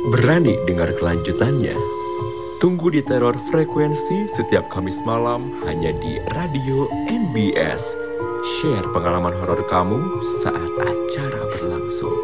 Berani dengar kelanjutannya? Tunggu di Teror Frekuensi setiap Kamis malam hanya di Radio NBS. Share pengalaman horor kamu saat acara berlangsung.